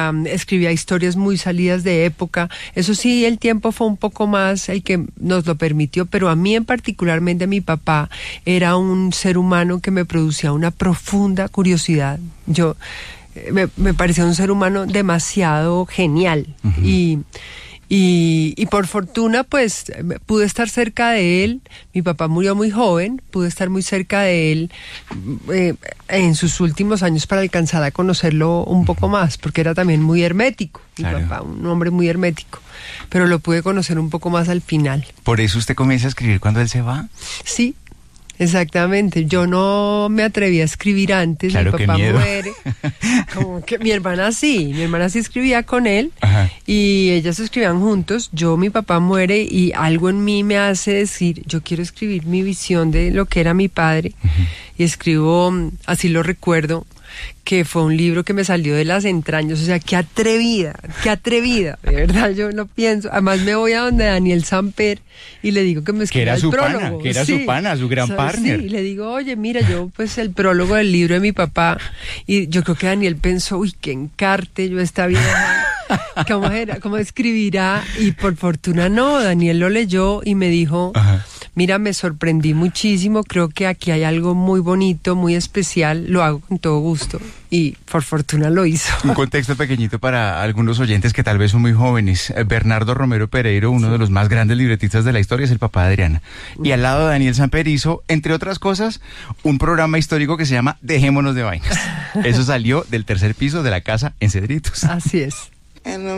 escribía historias muy salidas de época. Eso sí, el tiempo fue un poco más el que nos lo permitió, pero a mí en particularmente mi papá era un ser humano que me producía una profunda curiosidad. Me parecía un ser humano demasiado genial. Uh-huh. Y por fortuna, pues, pude estar cerca de él. Mi papá murió muy joven, pude estar muy cerca de él en sus últimos años para alcanzar a conocerlo un poco más, porque era también muy hermético. Claro. Mi papá, un hombre muy hermético, pero lo pude conocer un poco más al final. ¿Por eso usted comienza a escribir cuando él se va? Sí. Exactamente, yo no me atreví a escribir antes, claro, mi papá muere, como que mi hermana sí escribía con él. Ajá. Y ellas escribían juntos, mi papá muere y algo en mí me hace decir, yo quiero escribir mi visión de lo que era mi padre. Uh-huh. Y escribo, así lo recuerdo, que fue un libro que me salió de las entrañas, o sea, qué atrevida, de verdad, yo lo pienso. Además me voy a donde Daniel Samper y le digo que me escriba el prólogo. Que era su pana, su gran partner. Sí, y le digo, oye, mira, yo pues el prólogo del libro de mi papá, y yo creo que Daniel pensó, uy, qué encarte, yo esta vieja, ¿cómo escribirá? Y por fortuna no, Daniel lo leyó y me dijo... Ajá. Mira, me sorprendí muchísimo, creo que aquí hay algo muy bonito, muy especial, lo hago con todo gusto y por fortuna lo hizo. Un contexto pequeñito para algunos oyentes que tal vez son muy jóvenes. Bernardo Romero Pereiro, uno de los más grandes libretistas de la historia, es el papá de Adriana. Y al lado de Daniel Samper hizo, entre otras cosas, un programa histórico que se llama Dejémonos de Vainas. Eso salió del tercer piso de la casa en Cedritos. Así es.